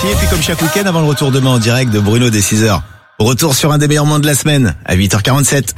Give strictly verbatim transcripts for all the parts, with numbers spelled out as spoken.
Et puis comme chaque week-end, avant le retour demain en direct de Bruno dès six heures. Retour sur un des meilleurs moments de la semaine à huit heures quarante-sept.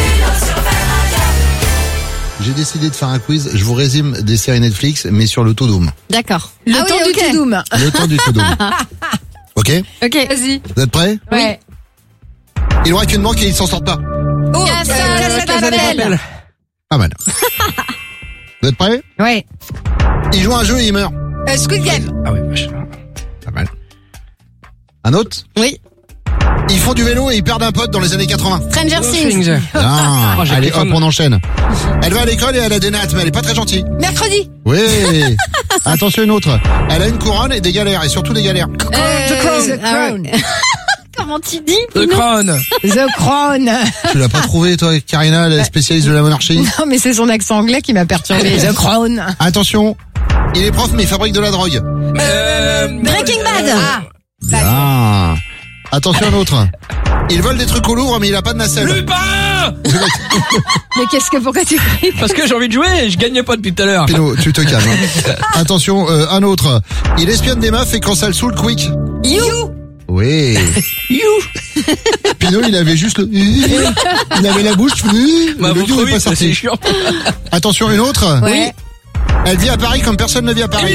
J'ai décidé de faire un quiz. Je vous résume des séries Netflix, mais sur le Tudum. D'accord. Le Ah temps oui, du ok. Tudum. Le temps du Tudum. Ok? Ok. Vas-y. Vous êtes prêts? Ouais. Il aura qu'une banque et il s'en sort pas. Oh, Casa Casa de de Papel. Papel. Pas mal. Vous êtes prêts? Ouais. Il joue à un jeu et il meurt. Euh, Squid Game. Ah oui, machin. Pas mal. Un autre? Oui. Ils font du vélo et ils perdent un pote dans les années quatre-vingts. Stranger Things. Ah, Oh, j'ai allez pris hop, fun. on enchaîne. Elle va à l'école et elle a des nattes, mais elle est pas très gentille. Mercredi. Oui. Attention, une autre. Elle a une couronne et des galères, et surtout des galères. Euh, The Crown. The Ah Crown. Comment tu dis? The Crown. The Crown. Tu l'as pas trouvé, toi, Karina, la spécialiste de la monarchie? Non, mais c'est son accent anglais qui m'a perturbé. The Crown. Attention. Il est prof, mais il fabrique de la drogue. Euh, Breaking Bad. Ah. Ah. Attention, un autre. Il vole des trucs au Louvre, mais il a pas de nacelle. Lupin. Mais qu'est-ce que, pourquoi tu cries? Parce que j'ai envie de jouer et je gagnais pas depuis tout à l'heure. Pino, tu te calmes. hein. Attention, euh, un autre. Il espionne des meufs et quand ça le saoule, quick. You. Oui. You. Pino, il avait juste le... Il avait la bouche... Ma le you trop est pas vite, c'est sorti. chiant. Attention, une autre. Ouais. Elle vit à Paris comme personne ne vit à Paris.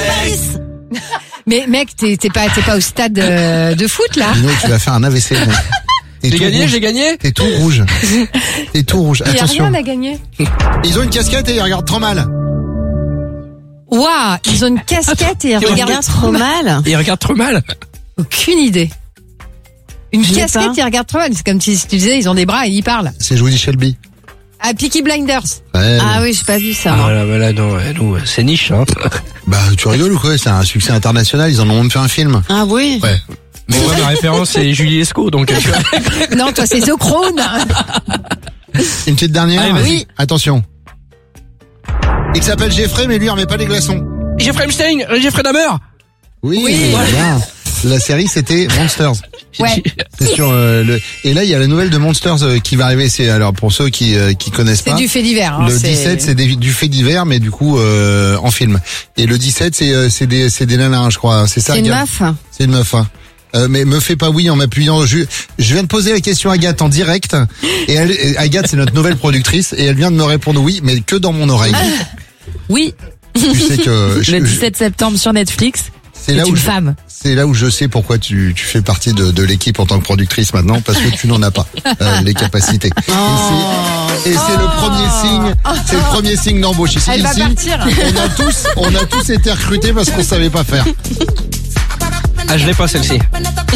Mais mec, t'es t'es pas, t'es pas au stade euh, de foot là? Pino, tu vas faire un A V C. mec. T'es J'ai tout gagné, rouge. j'ai gagné. T'es tout rouge. T'es tout rouge. Il y a Attention. rien à gagner. Ils ont une casquette et ils regardent trop mal. Waouh, ils ont une casquette et ils regardent Regarde trop mal. Il regarde trop mal. aucune idée. Une Je l'ai casquette, pas. ils regardent trop mal. C'est comme si tu disais, ils ont des bras et ils parlent. C'est Woody Shelby. Ah, Peaky Blinders. Ouais. Ah oui, j'ai pas vu ça. Ah moi. là, bah là, non, ouais, nous, c'est niche, hein. Bah, tu rigoles ou quoi? C'est un succès international. Ils en ont même fait un film. Ah oui. Ouais. Mais moi, ma référence, c'est Julie Lescaut, donc, tu vois. Non, toi, c'est The Crown. Une petite dernière. Allez, vas-y. Oui. Attention. Il s'appelle Jeffrey, mais lui, il remet pas les glaçons. Jeffrey Epstein, Jeffrey Dahmer. Oui. Oui. Bien. La série, c'était Monsters. Ouais. C'est sur euh, le. Et là, il y a la nouvelle de Monsters euh, qui va arriver. C'est alors pour ceux qui euh, qui connaissent C'est pas. du fait divers. Hein, Le dix-sept, c'est des- du fait divers, mais du coup euh, en film. Et le dix-sept, c'est euh, c'est des c'est des nanas, je crois. C'est ça. C'est une Agathe meuf. C'est une meuf. Hein. Euh, mais me fais pas oui en m'appuyant. Je, je viens de poser la question à Agathe en direct. Et elle, et Agathe, c'est notre nouvelle productrice, et elle vient de me répondre oui, mais que dans mon oreille. Oui, Tu sais que je- le je- dix-sept septembre sur Netflix. c'est là C'est où une je, femme. c'est là où je sais pourquoi tu tu fais partie de de l'équipe en tant que productrice maintenant, parce que tu n'en as pas euh, les capacités. Et c'est et c'est le premier signe, c'est le premier signe d'embauche ici. Elle va Ici, partir. on a tous on a tous été recrutés parce qu'on savait pas faire. Ah, je l'ai pas, celle-ci.